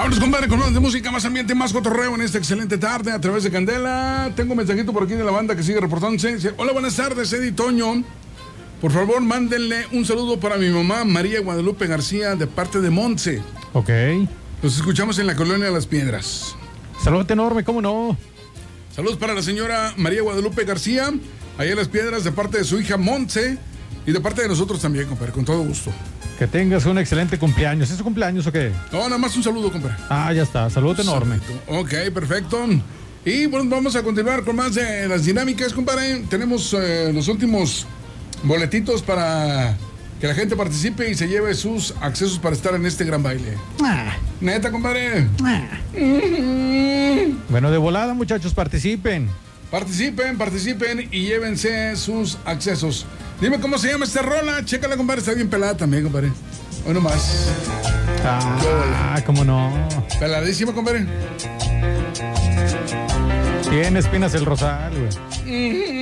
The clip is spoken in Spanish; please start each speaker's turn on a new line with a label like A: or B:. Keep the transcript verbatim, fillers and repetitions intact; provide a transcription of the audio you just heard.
A: Vámonos, compadre, con más de música, más ambiente, más cotorreo en esta excelente tarde a través de Candela. Tengo un mensajito por aquí de la banda que sigue reportándose. Dice, hola, buenas tardes, Eddie Toño. Por favor, mándenle un saludo para mi mamá, María Guadalupe García, de parte de Montse.
B: Ok.
A: Los escuchamos en la colonia Las Piedras.
B: Saludos enorme, ¿cómo no?
A: Saludos para la señora María Guadalupe García, allá en Las Piedras, de parte de su hija Montse. Y de parte de nosotros también, compadre, con todo gusto.
B: Que tengas un excelente cumpleaños. ¿Es su cumpleaños o qué?
A: No, nada más un saludo, compadre.
B: Ah, ya está. Saludo enorme.
A: Ok, perfecto. Y bueno, vamos a continuar con más de las dinámicas, compadre. Tenemos eh, los últimos boletitos para que la gente participe y se lleve sus accesos para estar en este gran baile.
B: Ah.
A: Neta, compadre.
B: Ah. Mm-hmm. Bueno, de volada, muchachos, participen.
A: Participen, participen y llévense sus accesos. Dime cómo se llama esta rola. Chécala, compadre. Está bien pelada también, compadre. Hoy nomás.
B: Ah, cómo no.
A: Peladísima, compadre.
B: Tiene espinas el rosal, güey.